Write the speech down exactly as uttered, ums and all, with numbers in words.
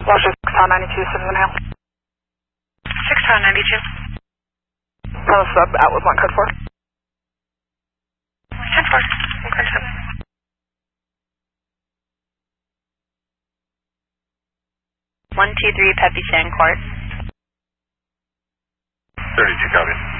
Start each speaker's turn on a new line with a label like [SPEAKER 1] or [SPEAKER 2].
[SPEAKER 1] Washington six Tower ninety-two, Citizen Hill.
[SPEAKER 2] six Tower ninety-two.
[SPEAKER 1] Hello, sub, Atwood one code four.
[SPEAKER 2] ten four, one code seven.
[SPEAKER 3] one two three Peppy Sand Court.
[SPEAKER 4] thirty-two, copy.